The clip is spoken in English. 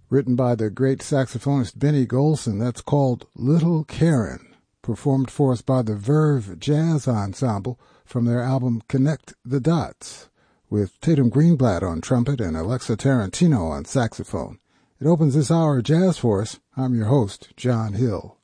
written by the great saxophonist Benny Golson. That's called Little Karen, performed for us by the Verve Jazz Ensemble from their album Connect the Dots, with Tatum Greenblatt on trumpet and Alexa Tarantino on saxophone. It opens this hour of jazz for us. I'm your host, John Hill.